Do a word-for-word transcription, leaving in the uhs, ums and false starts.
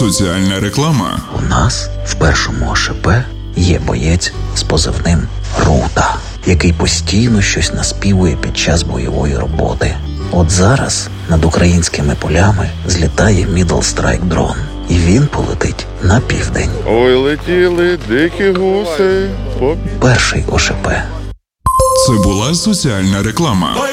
Соціальна реклама. У нас в першому ОШП є боєць з позивним Рута, який постійно щось наспівує під час бойової роботи. От зараз над українськими полями злітає Middle Strike дрон, і він полетить на південь. Ой, летіли дикі гуси. По... Перший ОШП. Це була соціальна реклама.